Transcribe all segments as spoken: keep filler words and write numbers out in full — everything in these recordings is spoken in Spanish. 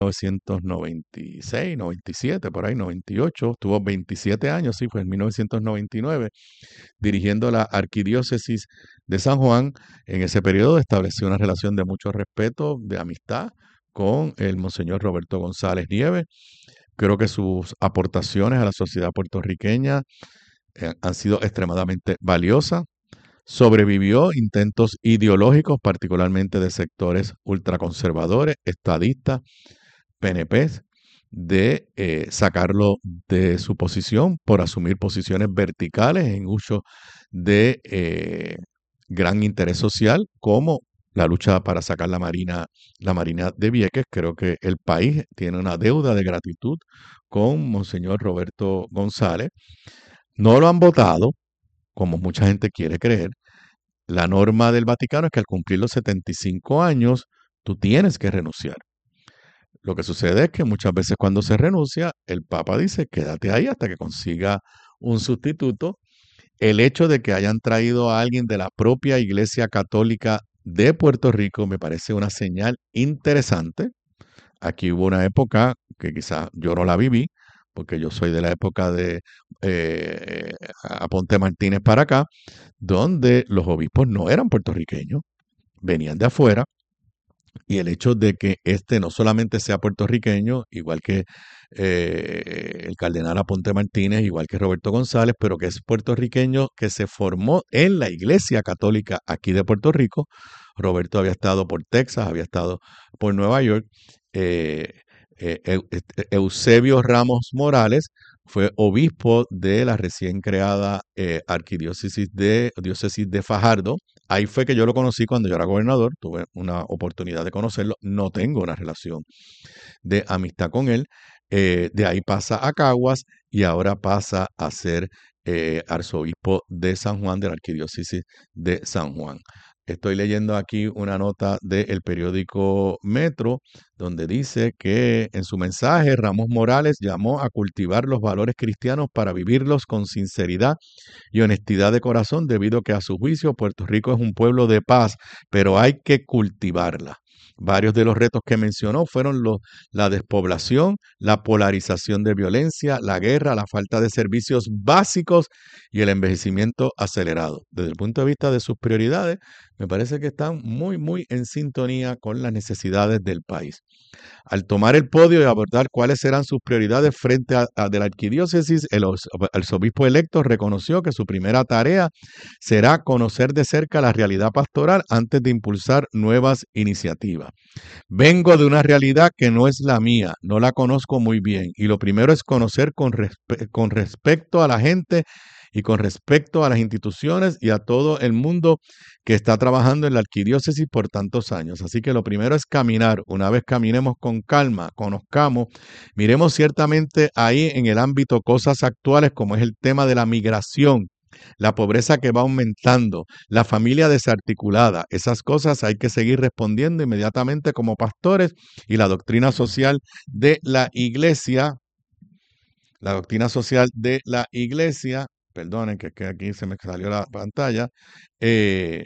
mil novecientos noventa y seis, noventa y siete, por ahí, noventa y ocho, tuvo veintisiete años, sí, fue en mil novecientos noventa y nueve, dirigiendo la arquidiócesis de San Juan. En ese periodo estableció una relación de mucho respeto, de amistad, con el Monseñor Roberto González Nieves. Creo que sus aportaciones a la sociedad puertorriqueña eh, han sido extremadamente valiosas. Sobrevivió intentos ideológicos, particularmente de sectores ultraconservadores, estadistas, P N P, de eh, sacarlo de su posición por asumir posiciones verticales en uso de eh, gran interés social, como la lucha para sacar la Marina, la Marina de Vieques. Creo que el país tiene una deuda de gratitud con Monseñor Roberto González. No lo han votado, como mucha gente quiere creer. La norma del Vaticano es que al cumplir los setenta y cinco años, tú tienes que renunciar. Lo que sucede es que muchas veces cuando se renuncia, el Papa dice, quédate ahí hasta que consiga un sustituto. El hecho de que hayan traído a alguien de la propia Iglesia Católica de Puerto Rico me parece una señal interesante. Aquí hubo una época que quizás yo no la viví, porque yo soy de la época de eh, Aponte Martínez para acá, donde los obispos no eran puertorriqueños, venían de afuera, y el hecho de que este no solamente sea puertorriqueño, igual que eh, el cardenal Aponte Martínez, igual que Roberto González, pero que es puertorriqueño que se formó en la Iglesia Católica aquí de Puerto Rico. Roberto había estado por Texas, había estado por Nueva York. Eh, eh, Eusebio Ramos Morales fue obispo de la recién creada eh, arquidiócesis de, diócesis de Fajardo. Ahí fue que yo lo conocí cuando yo era gobernador, tuve una oportunidad de conocerlo, no tengo una relación de amistad con él. Eh, de ahí pasa a Caguas y ahora pasa a ser eh, arzobispo de San Juan, de la arquidiócesis de San Juan. Estoy leyendo aquí una nota del periódico Metro, donde dice que en su mensaje Ramos Morales llamó a cultivar los valores cristianos para vivirlos con sinceridad y honestidad de corazón, debido a que a su juicio Puerto Rico es un pueblo de paz, pero hay que cultivarla. Varios de los retos que mencionó fueron los, la despoblación, la polarización de violencia, la guerra, la falta de servicios básicos y el envejecimiento acelerado. Desde el punto de vista de sus prioridades, me parece que están muy, muy en sintonía con las necesidades del país. Al tomar el podio y abordar cuáles serán sus prioridades frente a, a de la arquidiócesis, el arzobispo electo reconoció que su primera tarea será conocer de cerca la realidad pastoral antes de impulsar nuevas iniciativas. Vengo de una realidad que no es la mía, no la conozco muy bien, y lo primero es conocer con, respe con respecto a la gente y con respecto a las instituciones y a todo el mundo que está trabajando en la arquidiócesis por tantos años. Así que lo primero es caminar. Una vez caminemos con calma, conozcamos, miremos ciertamente ahí en el ámbito cosas actuales como es el tema de la migración, la pobreza que va aumentando, la familia desarticulada. Esas cosas hay que seguir respondiendo inmediatamente como pastores, y la doctrina social de la iglesia, la doctrina social de la iglesia, perdonen que, que aquí se me salió la pantalla, eh,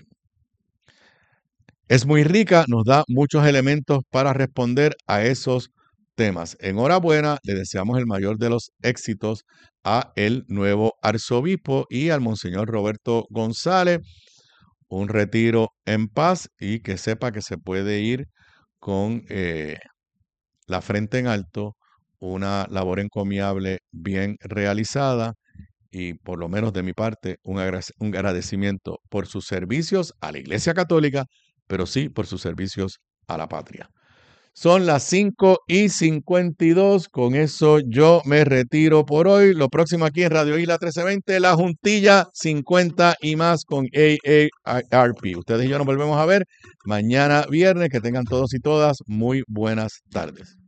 es muy rica, nos da muchos elementos para responder a esos temas. Enhorabuena, le deseamos el mayor de los éxitos a el nuevo arzobispo y al Monseñor Roberto González. Un retiro en paz, y que sepa que se puede ir con eh, la frente en alto, una labor encomiable bien realizada, y por lo menos de mi parte un, un agradecimiento por sus servicios a la Iglesia Católica, pero sí por sus servicios a la patria. Son las cinco y cincuenta y dos. Con eso yo me retiro por hoy. Lo próximo aquí en Radio Isla trece veinte, la Juntilla cincuenta y más con A A R P. Ustedes y yo nos volvemos a ver mañana viernes. Que tengan todos y todas muy buenas tardes.